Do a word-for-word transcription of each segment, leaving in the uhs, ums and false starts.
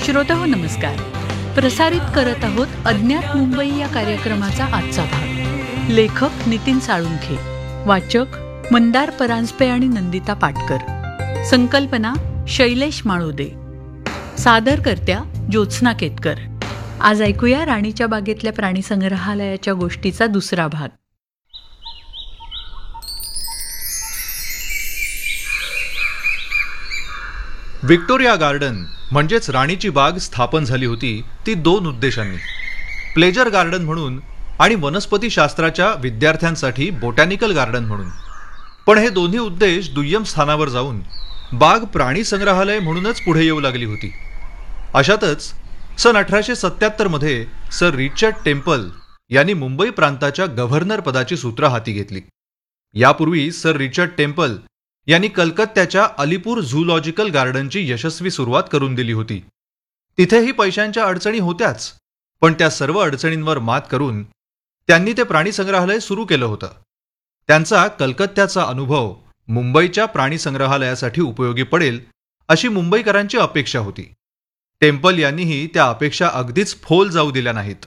श्रोताहो नमस्कार. प्रसारित करत आहोत अज्ञात मुंबई या कार्यक्रमाचा आजचा भाग. लेखक नितीन साळुंखे, वाचक मंदार परांजपे आणि नंदिता पाटकर, संकल्पना शैलेश माळोदे, सादरकर्त्या ज्योत्स्ना केतकर. आज ऐकूया राणीच्या बागेतल्या प्राणी संग्रहालयाच्या गोष्टीचा दुसरा भाग. व्हिक्टोरिया गार्डन म्हणजेच राणीची बाग स्थापन झाली होती ती दोन उद्देशांनी, प्लेजर गार्डन म्हणून आणि वनस्पतीशास्त्राच्या विद्यार्थ्यांसाठी बोटॅनिकल गार्डन म्हणून. पण हे दोन्ही उद्देश दुय्यम स्थानावर जाऊन बाग प्राणी संग्रहालय म्हणूनच पुढे येऊ लागली होती. अशातच सन अठराशे सत्याहत्तर मध्ये सर रिचर्ड टेम्पल यांनी मुंबई प्रांताच्या गव्हर्नर पदाची सूत्र हाती घेतली. यापूर्वी सर रिचर्ड टेम्पल यांनी कलकत्त्याच्या अलीपूर झूलॉजिकल गार्डनची यशस्वी सुरुवात करून दिली होती. तिथेही पैशांच्या अडचणी होत्याच, पण त्या सर्व अडचणींवर मात करून त्यांनी ते प्राणी संग्रहालय सुरू केलं होतं. त्यांचा कलकत्त्याचा अनुभव मुंबईच्या प्राणी संग्रहालयासाठी उपयोगी पडेल अशी मुंबईकरांची अपेक्षा होती. टेम्पल यांनीही त्या अपेक्षा अगदीच फोल जाऊ दिल्या नाहीत.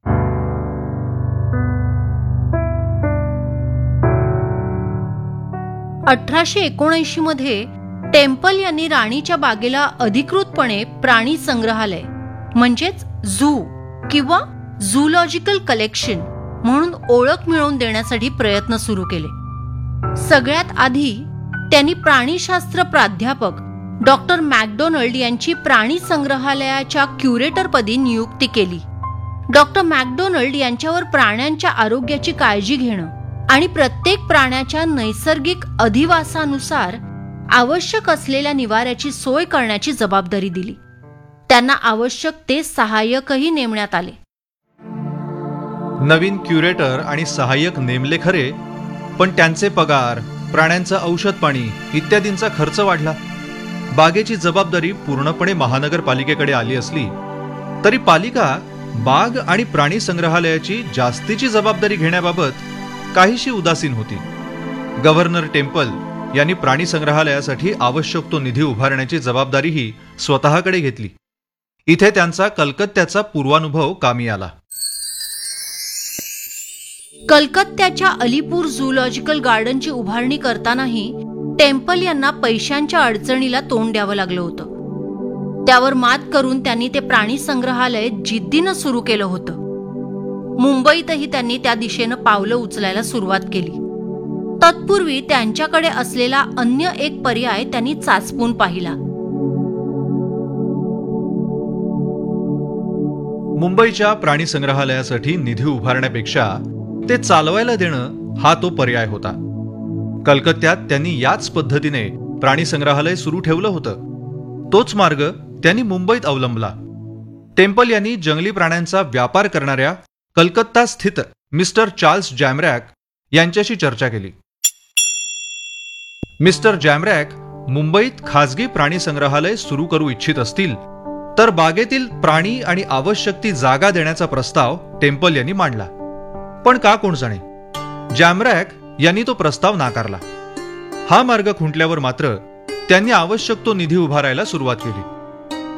अठराशे एकोणऐंशी मध्ये टेम्पल यांनी राणीच्या बागेला अधिकृतपणे प्राणी संग्रहालय म्हणजेच झू किंवा झूलॉजिकल कलेक्शन म्हणून ओळख मिळवून देण्यासाठी प्रयत्न सुरू केले. सगळ्यात आधी त्यांनी प्राणीशास्त्र प्राध्यापक डॉक्टर मॅकडोनल्ड यांची प्राणी संग्रहालयाच्या क्युरेटरपदी नियुक्ती केली. डॉक्टर मॅकडोनल्ड यांच्यावर प्राण्यांच्या आरोग्याची काळजी घेणं आणि प्रत्येक प्राण्याच्या नैसर्गिक अधिवासानुसार आवश्यक असलेल्या निवाऱ्याची सोय करण्याची जबाबदारी दिली. त्यांना आवश्यक ते सहाय्यकही नेमण्यात आले. नवीन क्युरेटर आणि सहाय्यक नेमले खरे, पण त्यांचे पगार, प्राण्यांचं औषध पाणी इत्यादींचा खर्च वाढला. बागेची जबाबदारी पूर्णपणे महानगरपालिकेकडे आली असली तरी पालिका बाग आणि प्राणी संग्रहालयाची जास्तीची जबाबदारी घेण्याबाबत काहीशी उदासीन होती. गव्हर्नर टेम्पल यांनी प्राणी संग्रहालयासाठी आवश्यक तो निधी उभारण्याची जबाबदारीही स्वतःकडे घेतली. इथे त्यांचा कलकत्त्याचा पूर्वानुभव कामी आला. कलकत्त्याच्या अलीपूर झूलॉजिकल गार्डनची उभारणी करतानाही टेम्पल यांना पैशांच्या अडचणीला तोंड द्यावं लागलं होतं. त्यावर मात करून त्यांनी ते प्राणी संग्रहालय जिद्दीनं सुरू केलं होतं. मुंबईतही त्यांनी त्या दिशेनं पावलं उचलायला सुरुवात केली. तत्पूर्वी त्यांच्याकडे असलेला अन्य एक पर्याय त्यांनी चाचपून पाहिला. मुंबईच्या प्राणी संग्रहालयासाठी निधी उभारण्यापेक्षा ते चालवायला देणं हा तो पर्याय होता. कलकत्त्यात त्यांनी याच पद्धतीने प्राणी संग्रहालय सुरू ठेवलं होतं. तोच मार्ग त्यांनी मुंबईत अवलंबला. टेम्पल यांनी जंगली प्राण्यांचा व्यापार करणाऱ्या कलकत्ता स्थित मिस्टर चार्ल्स जॅमरॅक यांच्याशी चर्चा केली. मिस्टर जॅमरॅक मुंबईत खासगी प्राणी संग्रहालय सुरू करू इच्छित असतील तर बागेतील प्राणी आणि आवश्यक ती जागा देण्याचा प्रस्ताव टेम्पल यांनी मांडला. पण का कोण जाणे, जॅमरॅक यांनी तो प्रस्ताव नाकारला. हा मार्ग खुंटल्यावर मात्र त्यांनी आवश्यक तो निधी उभारायला सुरुवात केली.